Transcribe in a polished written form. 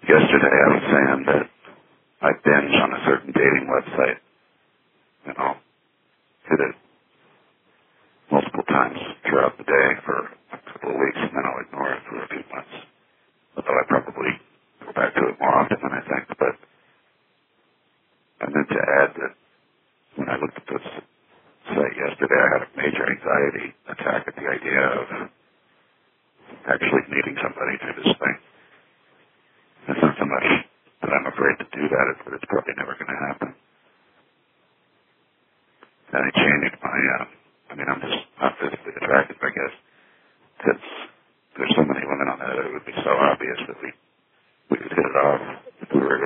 Yesterday I was saying that I binge on a certain dating website, and I'll hit it multiple times throughout the day for a couple of weeks, and then I'll ignore it for a few months. Although I probably go back to it more often than I think. But I meant to add that when I looked at this site yesterday, I had a major anxiety attack at the idea of actually meeting somebody through this thing. It's not so much that I'm afraid to do that, it's that it's probably never going to happen. And I changed my, I'm just not physically attractive, I guess. Because there's so many women on there that it would be so obvious that we could hit it off if we were